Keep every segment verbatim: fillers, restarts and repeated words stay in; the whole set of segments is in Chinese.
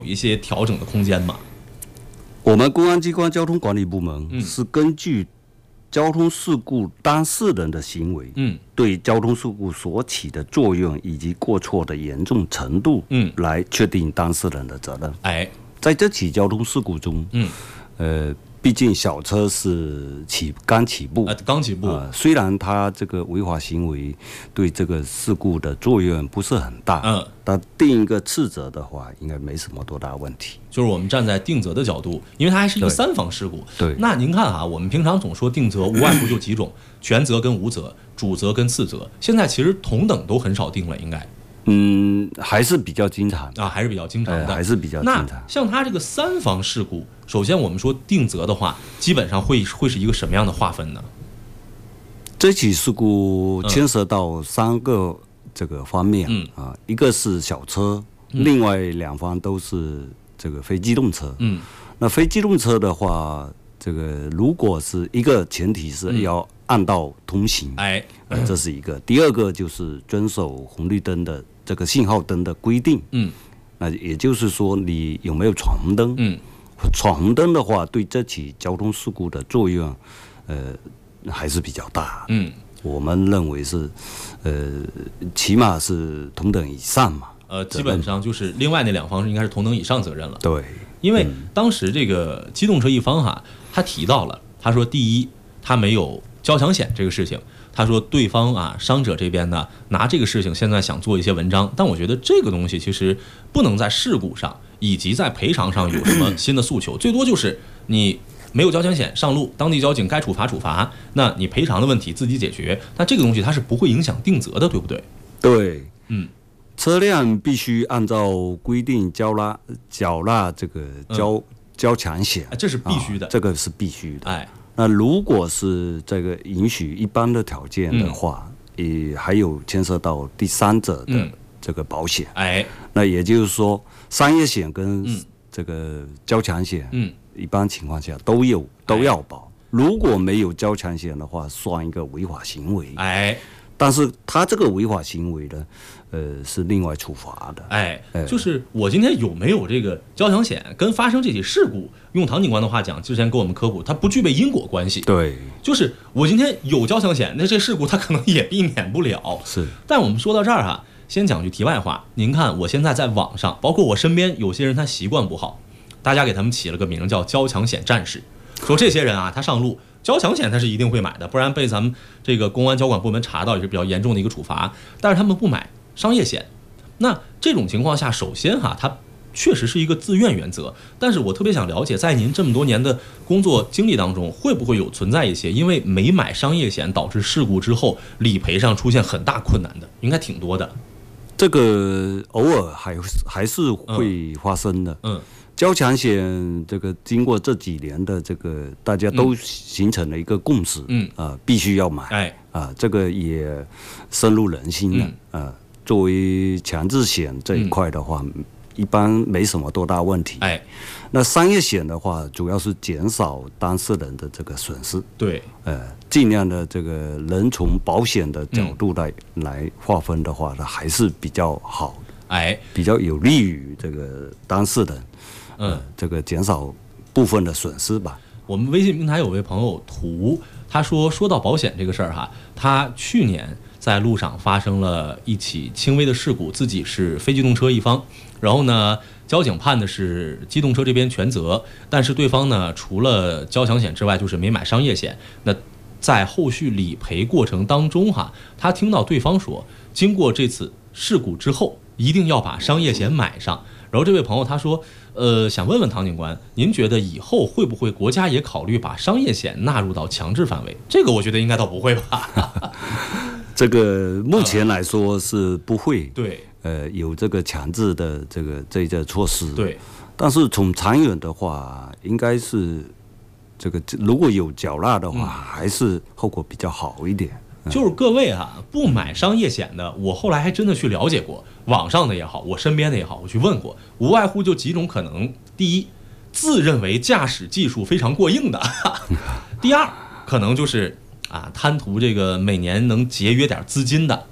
有一些调整的空间嘛？ 我们公安机关交通管理部门是根据交通事故当事人的行为，嗯，对交通事故所起的作用以及过错的严重程度，嗯，来确定当事人的责任。哎，在这起交通事故中，嗯，呃。毕竟小车是起刚起步， 啊，刚起步、 呃。虽然它这个违法行为对这个事故的作用不是很大，嗯，但定一个次责的话，应该没什么多大问题。 就是我们站在定责的角度，因为它还是一个三方事故。 对。 那您看啊，我们平常总说定责，无外乎就几种：全责跟无责，主责跟次责。现在其实同等都很少定了，应该。 嗯，还是比较经常啊，还是比较经常的， 呃、还是比较经常。 那像它这个三方事故，首先我们说定责的话，基本上会会是一个什么样的划分呢？ 这起事故牵涉到三个这个方面、嗯、啊，一个是小车，嗯、另外两方都是这个非机动车。嗯，那非机动车的话，这个如果是一个前提是要按道通行，哎、嗯，呃，这是一个。第二个就是遵守红绿灯的这个信号灯的规定，嗯，那也就是说你有没有闯红灯，嗯，闯红灯的话，对这起交通事故的作用，呃，还是比较大，嗯，我们认为是，呃，起码是同等以上嘛， 呃，基本上就是另外那两方应该是同等以上责任了， 对， 因为当时这个机动车一方哈，他提到了，他说第一，他没有交强险这个事情。他说对方啊，伤者这边呢，拿这个事情现在想做一些文章，但我觉得这个东西其实不能在事故上以及在赔偿上有什么新的诉求，最多就是你没有交强险上路，当地交警该处罚处罚，那你赔偿的问题自己解决，但这个东西它是不会影响定责的，对不对？ 对，嗯，车辆必须按照规定交纳缴纳这个交、嗯、交强险， 这是必须的、 啊，这个是必须的， 哎。 那如果是这个允许一般的条件的话，嗯、也还有牵涉到第三者的这个保险。嗯、哎，那也就是说，商业险跟这个交强险，嗯，一般情况下都有都要保。如果没有交强险的话，算一个违法行为。哎，但是他这个违法行为呢，呃，是另外处罚的。 哎，就是我今天有没有这个交强险，跟发生这起事故，用唐警官的话讲，之前给我们科普，它不具备因果关系。 对， 就是我今天有交强险，那这事故它可能也避免不了。 是， 但我们说到这儿哈，先讲句题外话，您看我现在在网上，包括我身边有些人他习惯不好，大家给他们起了个名叫交强险战士，说这些人啊，他上路。交强险他是一定会买的，不然被咱们这个公安交管部门查到也是比较严重的一个处罚。但是他们不买商业险，那这种情况下，首先哈，它确实是一个自愿原则。但是我特别想了解，在您这么多年的工作经历当中，会不会有存在一些因为没买商业险导致事故之后理赔上出现很大困难的？应该挺多的。 这个偶尔还还是会发生的。嗯。嗯交强险这个经过这几年的这个大家都形成了一个共识，嗯啊、呃，必须要买，哎啊，这个也深入人心了，嗯、啊。作为强制险这一块的话，嗯、一般没什么多大问题，哎。那商业险的话，主要是减少当事人的这个损失， 对， 呃，尽量的这个人从保险的角度来、嗯、来划分的话，它还是比较好的，哎，比较有利于这个当事人。嗯，这个减少部分的损失吧。 我们微信平台有位朋友图，他说说到保险这个事儿哈，他去年在路上发生了一起轻微的事故，自己是非机动车一方，然后呢，交警判的是机动车这边全责，但是对方呢，除了交强险之外，就是没买商业险。那在后续理赔过程当中哈，他听到对方说，经过这次事故之后，一定要把商业险买上。然后这位朋友他说，呃，想问问唐警官，您觉得以后会不会国家也考虑把商业险纳入到强制范围？这个我觉得应该倒不会吧。 这个目前来说是不会， 呃、对， 呃，有这个强制的这个这个措施， 对。 但是从长远的话，应该是这个如果有缴纳的话，嗯、还是后果比较好一点。 就是各位啊，不买商业险的，我后来还真的去了解过，网上的也好，我身边的也好，我去问过，无外乎就几种可能：第一，自认为驾驶技术非常过硬的；第二，可能就是啊贪图这个每年能节约点资金的；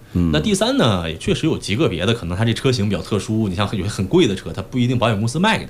嗯，那第三呢，也确实有极个别的，可能它这车型比较特殊，你像有些很贵的车，它不一定保险公司卖给